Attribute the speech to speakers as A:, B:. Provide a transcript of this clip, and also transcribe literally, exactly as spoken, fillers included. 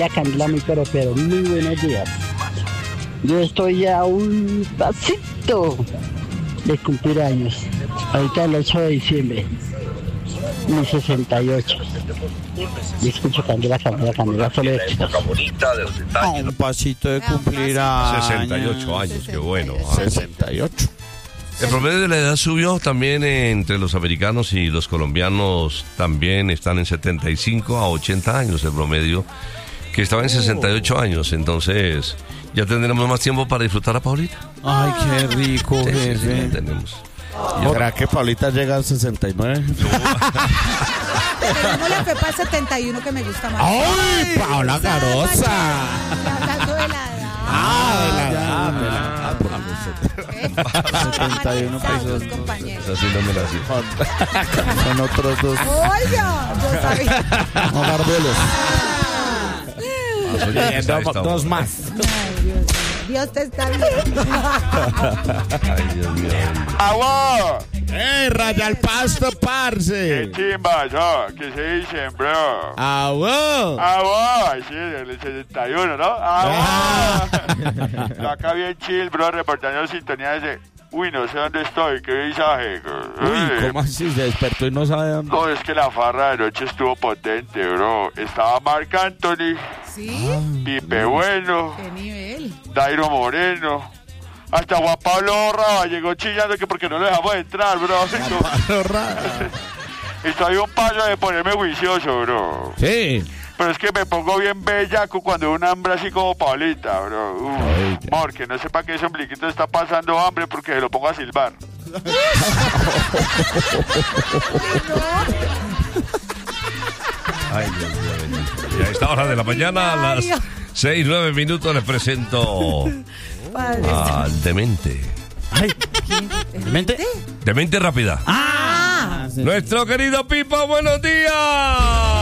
A: Candela, muy pero, pero muy buenos días. Yo estoy a un pasito de cumplir años. Ahorita el ocho de diciembre, mi sesenta y ocho. Y escucho Candela, Candela, Candela, solo éxitos.
B: A un pasito de cumplir años.
C: sesenta y ocho años, qué bueno. ¿Ah?
B: sesenta y ocho.
C: El promedio de la edad subió también entre los americanos y los colombianos. También están en setenta y cinco a ochenta años el promedio, que estaba en sesenta y ocho años. Entonces ya tendremos más tiempo para disfrutar a Paulita.
B: Ay, qué rico,
C: Sí, sí, sí,
B: jefe.
C: ya tenemos.
B: ¿Será que Paulita llega a sesenta y nueve?
D: Tenemos la Pepa setenta y uno que me gusta más.
B: ¡Ay, Paola Garosa!
D: Hablando de la edad.
B: Ah, de la edad, de la edad.
D: setenta y uno pesos.
C: Esa sí no me la hacía.
B: Son otros dos.
D: Oiga, yo sabía.
B: No, Barbelos.
C: Más oyentes a esta
B: Dos
C: hora.
B: más.
D: Ay, Dios mío. Dios te está viendo.
C: Ay, Dios mío.
E: ¡Agua!
B: ¡Eh, raya al pasto,
E: ¡Qué
B: parce!
E: chimba, no! ¿Qué se dicen, bro?
B: ¡Agua!
E: ¡Agua! Sí, el sesenta y uno, ¿no? ¡Agua! Yo acá bien chill, bro, reportando sintonía desde... Uy, no sé dónde estoy, qué visaje.
B: Uy, ¿cómo así? Se despertó y no sabe dónde.
E: No, es que la farra de noche estuvo potente, bro. Estaba Marc Anthony,
D: ¿Sí?
E: Pipe Bueno,
D: ¿Qué nivel?
E: Dairo Moreno. Hasta Juan Pablo Borraba llegó chillando que porque no lo dejamos entrar, bro. Y estoy a un paso de ponerme juicioso, bro.
B: Sí.
E: Pero es que me pongo bien bellaco cuando un hambre así como Paulita, bro.
B: Ay,
E: Uf, amor, que no sepa que ese ombliguito está pasando hambre porque se lo pongo a silbar.
C: Ay, Dios mío, bendito. Y a esta hora de la mañana, a las seis, nueve minutos, les presento
D: Padre.
C: al demente.
B: Ay, ¿demente?
C: Demente rápida.
B: Ah, sí.
C: Nuestro querido Pipo, buenos días.